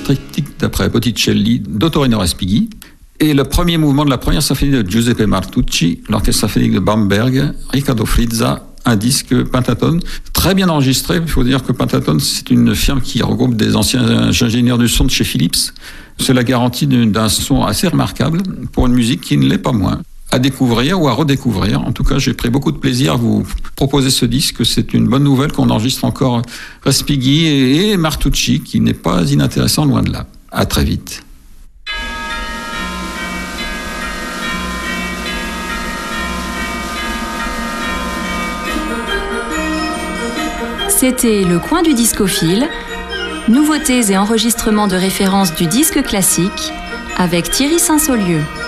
triptyque d'après Botticelli d'Ottorino Respighi. Et le premier mouvement de la première symphonie de Giuseppe Martucci, l'orchestre symphonique de Bamberg, Riccardo Frizza, un disque Pentatone, très bien enregistré. Il faut dire que Pentatone, c'est une firme qui regroupe des anciens ingénieurs du son de chez Philips. C'est la garantie d'un son assez remarquable pour une musique qui ne l'est pas moins. À découvrir ou à redécouvrir. En tout cas, j'ai pris beaucoup de plaisir à vous proposer ce disque. C'est une bonne nouvelle qu'on enregistre encore Respighi et Martucci, qui n'est pas inintéressant loin de là. À très vite. C'était Le Coin du Discophile, nouveautés et enregistrements de référence du disque classique avec Thierry Saint-Saulieu.